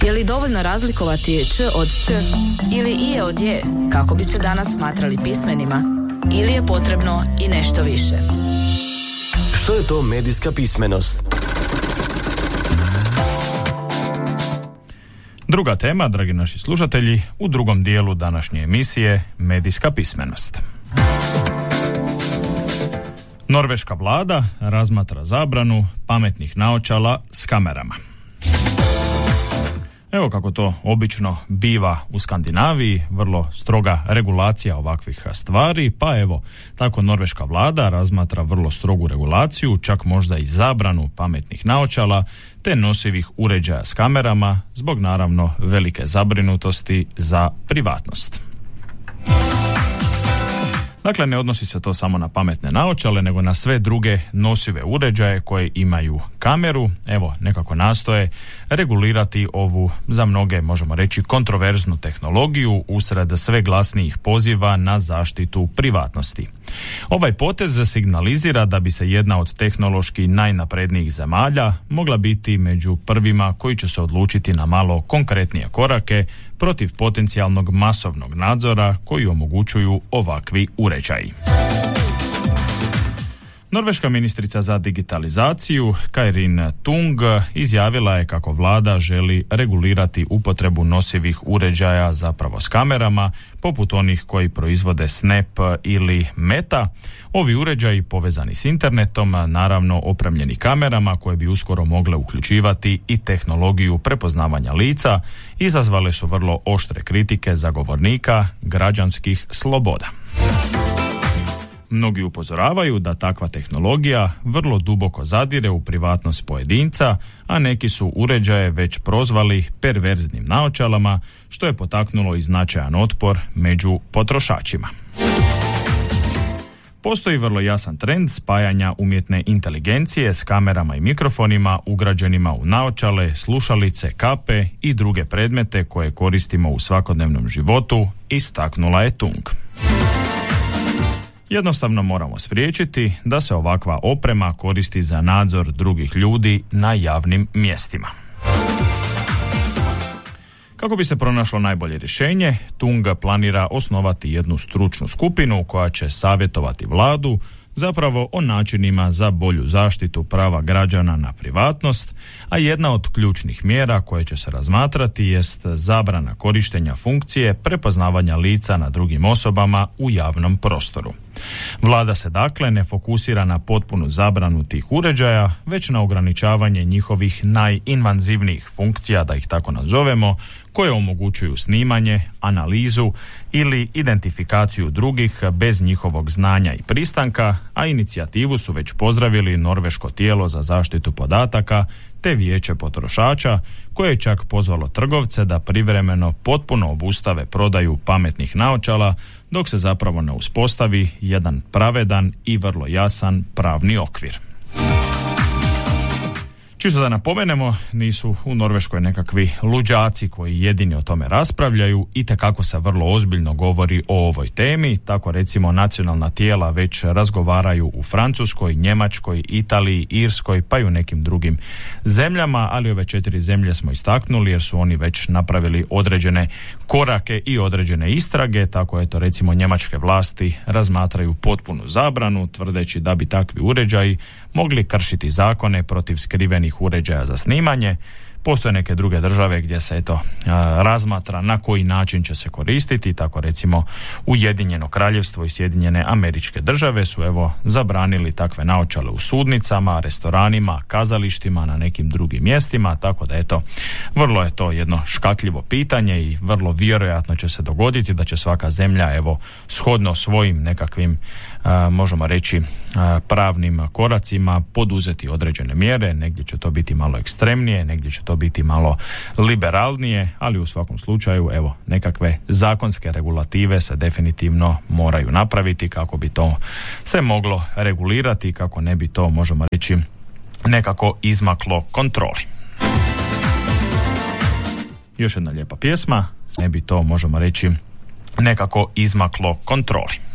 Je li dovoljno razlikovati č od ć ili ije od je kako bi se danas smatrali pismenima? Ili je potrebno i nešto više? Što je to medijska pismenost? Druga tema, dragi naši slušatelji, u drugom dijelu današnje emisije Medijska pismenost. Norveška vlada razmatra zabranu pametnih naočala s kamerama. Evo kako to obično biva u Skandinaviji, vrlo stroga regulacija ovakvih stvari, pa evo, tako norveška vlada razmatra vrlo strogu regulaciju, čak možda i zabranu pametnih naočala, te nosivih uređaja s kamerama, zbog naravno velike zabrinutosti za privatnost. Dakle, ne odnosi se to samo na pametne naočale, nego na sve druge nosive uređaje koje imaju kameru. Evo, nekako nastoje regulirati ovu, za mnoge možemo reći, kontroverznu tehnologiju usred sve glasnijih poziva na zaštitu privatnosti. Ovaj potez signalizira da bi se jedna od tehnološki najnaprednijih zemalja mogla biti među prvima koji će se odlučiti na malo konkretnije korake protiv potencijalnog masovnog nadzora koji omogućuju ovakvi uređaji. Norveška ministrica za digitalizaciju Kairin Tung izjavila je kako vlada želi regulirati upotrebu nosivih uređaja zapravo s kamerama, poput onih koji proizvode Snap ili Meta. Ovi uređaji povezani s internetom, naravno opremljeni kamerama koje bi uskoro mogle uključivati i tehnologiju prepoznavanja lica, izazvale su vrlo oštre kritike zagovornika građanskih sloboda. Mnogi upozoravaju da takva tehnologija vrlo duboko zadire u privatnost pojedinca, a neki su uređaje već prozvali perverznim naočalama, što je potaknulo i značajan otpor među potrošačima. Postoji vrlo jasan trend spajanja umjetne inteligencije s kamerama i mikrofonima ugrađenima u naočale, slušalice, kape i druge predmete koje koristimo u svakodnevnom životu, istaknula je Tung. Jednostavno moramo spriječiti da se ovakva oprema koristi za nadzor drugih ljudi na javnim mjestima. Kako bi se pronašlo najbolje rješenje, Tung planira osnovati jednu stručnu skupinu koja će savjetovati vladu zapravo o načinima za bolju zaštitu prava građana na privatnost, a jedna od ključnih mjera koje će se razmatrati jest zabrana korištenja funkcije prepoznavanja lica na drugim osobama u javnom prostoru. Vlada se dakle ne fokusira na potpunu zabranu tih uređaja, već na ograničavanje njihovih najinvanzivnijih funkcija, da ih tako nazovemo, koje omogućuju snimanje, analizu ili identifikaciju drugih bez njihovog znanja i pristanka, a inicijativu su već pozdravili Norveško tijelo za zaštitu podataka te Vijeće potrošača, koje je čak pozvalo trgovce da privremeno potpuno obustave prodaju pametnih naočala, dok se zapravo ne uspostavi jedan pravedan i vrlo jasan pravni okvir. Čisto da napomenemo, nisu u Norveškoj nekakvi luđaci koji jedini o tome raspravljaju, itekako se vrlo ozbiljno govori o ovoj temi. Tako recimo nacionalna tijela već razgovaraju u Francuskoj, Njemačkoj, Italiji, Irskoj pa i u nekim drugim zemljama, ali ove 4 zemlje smo istaknuli jer su oni već napravili određene korake i određene istrage. Tako eto recimo njemačke vlasti razmatraju potpunu zabranu, tvrdeći da bi takvi uređaji mogli kršiti zakone protiv skrivenih uređaja za snimanje. Postoje neke druge države gdje se razmatra na koji način će se koristiti, tako recimo Ujedinjeno Kraljevstvo i Sjedinjene Američke Države su zabranili takve naočale u sudnicama, restoranima, kazalištima, na nekim drugim mjestima, tako da vrlo je to jedno škakljivo pitanje i vrlo vjerojatno će se dogoditi da će svaka zemlja shodno svojim nekakvim možemo reći pravnim koracima poduzeti određene mjere. Negdje će to biti malo ekstremnije, negdje će to biti malo liberalnije, ali u svakom slučaju nekakve zakonske regulative se definitivno moraju napraviti kako bi to se moglo regulirati, kako ne bi to, možemo reći, nekako izmaklo kontroli. Još jedna lijepa pjesma, ne bi to, možemo reći, nekako izmaklo kontroli.